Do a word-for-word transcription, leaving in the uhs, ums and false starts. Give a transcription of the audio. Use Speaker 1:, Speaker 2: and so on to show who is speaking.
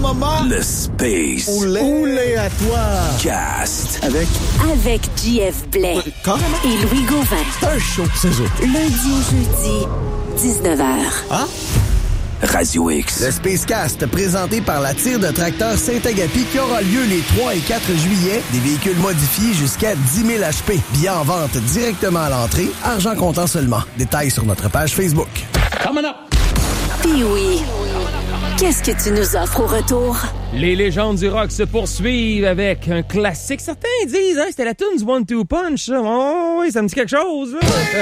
Speaker 1: maman.
Speaker 2: Le Space.
Speaker 1: Oulé. Oulé à toi.
Speaker 2: Cast.
Speaker 1: Avec.
Speaker 3: Avec J F Blais.
Speaker 1: Carrément.
Speaker 3: Et Louis Gauvin.
Speaker 1: C'est un show, c'est eux.
Speaker 3: Lundi au jeudi, dix-neuf heures.
Speaker 1: Ah?
Speaker 2: Radio X.
Speaker 4: Le Spacecast, présenté par la tire de tracteur Saint-Agapi, qui aura lieu les trois et quatre juillet. Des véhicules modifiés jusqu'à dix mille H P. Billets en vente directement à l'entrée. Argent comptant seulement. Détails sur notre page Facebook.
Speaker 5: Coming up!
Speaker 3: Puis oui, qu'est-ce que tu nous offres au retour?
Speaker 6: Les légendes du rock se poursuivent avec un classique. Certains disent, hein, c'était la tune du One Two Punch. Ça. Oh oui, ça me dit quelque chose. Là.